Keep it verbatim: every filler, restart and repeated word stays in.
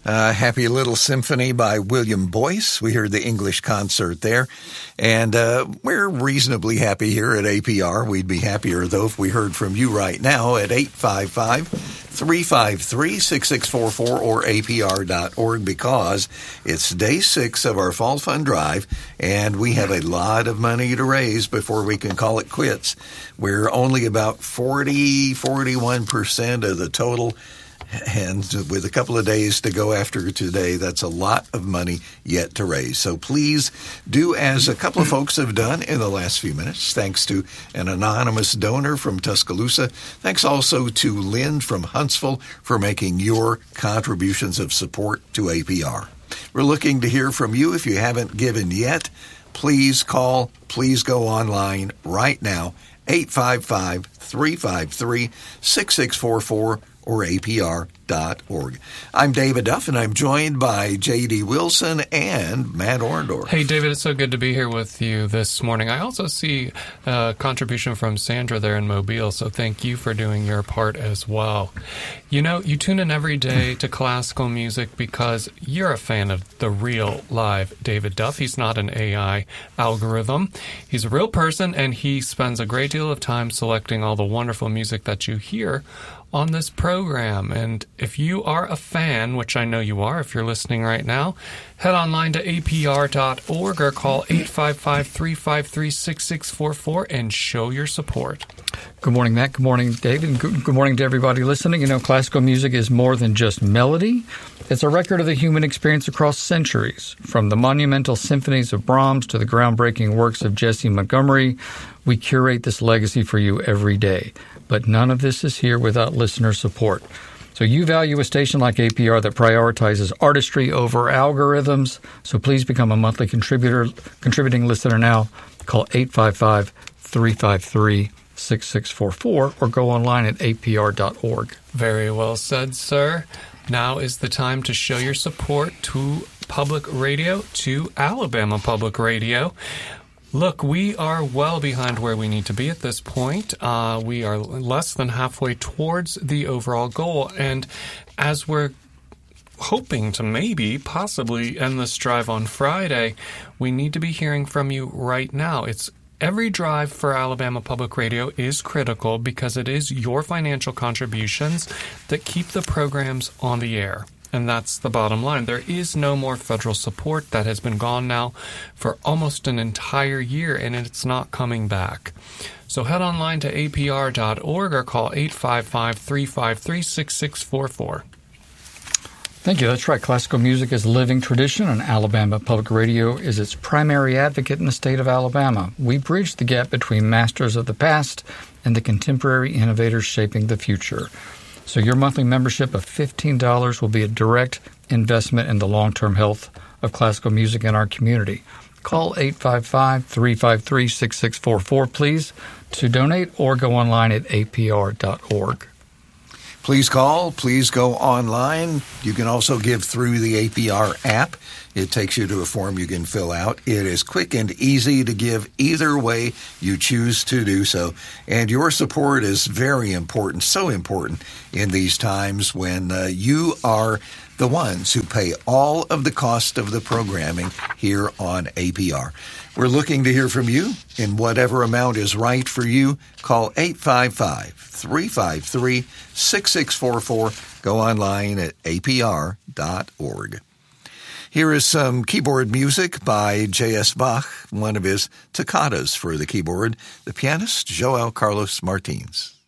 Uh, Happy Little Symphony by William Boyce. We heard the English concert there. And uh, we're reasonably happy here at A P R. We'd be happier, though, if we heard from you right now at eight five five, three five three, six six four four or A P R dot org, because it's day six of our Fall Fund Drive, and we have a lot of money to raise before we can call it quits. We're only about forty, forty-one percent of the total, and with a couple of days to go after today, that's a lot of money yet to raise. So please do as a couple of folks have done in the last few minutes. Thanks to an anonymous donor from Tuscaloosa. Thanks also to Lynn from Huntsville for making your contributions of support to A P R. We're looking to hear from you. If you haven't given yet, please call, please go online right now, eight five five, three five three, six six four four or A P R dot org. I'm David Duff, and I'm joined by J D. Wilson and Matt Orndorff. Hey, David, it's so good to be here with you this morning. I also see a contribution from Sandra there in Mobile, so thank you for doing your part as well. You know, you tune in every day to classical music because you're a fan of the real live David Duff. He's not an A I algorithm. He's a real person, and he spends a great deal of time selecting all the wonderful music that you hear on this program. And if you are a fan, which I know you are if you're listening right now, head online to A P R dot org or call eight five five, three five three, six six four four and show your support. Good morning, Matt. Good morning, David. And good, good morning to everybody listening. You know, classical music is more than just melody. It's a record of the human experience across centuries. From the monumental symphonies of Brahms to the groundbreaking works of Jesse Montgomery, we curate this legacy for you every day. But none of this is here without listener support. So you value a station like A P R that prioritizes artistry over algorithms. So please become a monthly contributor, contributing listener now. Call eight five five, three five three, six six four four or go online at A P R dot org. Very well said, sir. Now is the time to show your support to public radio, to Alabama Public Radio. Look, we are well behind where we need to be at this point. Uh, we are less than halfway towards the overall goal. And as we're hoping to maybe, possibly end this drive on Friday, we need to be hearing from you right now. It's every drive for Alabama Public Radio is critical because it is your financial contributions that keep the programs on the air. And that's the bottom line. There is no more federal support. That has been gone now for almost an entire year, and it's not coming back. So head online to A P R dot org or call eight five five, three five three, six six four four. Thank you. That's right. Classical music is a living tradition, and Alabama Public Radio is its primary advocate in the state of Alabama. We bridge the gap between masters of the past and the contemporary innovators shaping the future. So your monthly membership of fifteen dollars will be a direct investment in the long-term health of classical music in our community. Call eight five five, three five three, six six four four, please, to donate or go online at A P R dot org. Please call. Please go online. You can also give through the A P R app. It takes you to a form you can fill out. It is quick and easy to give either way you choose to do so. And your support is very important, so important in these times when uh, you are the ones who pay all of the cost of the programming here on A P R. We're looking to hear from you in whatever amount is right for you. Call eight five five, three five three, six six four four. Go online at A P R dot org. Here is some keyboard music by J S. Bach, one of his toccatas for the keyboard, the pianist Joel Carlos Martins.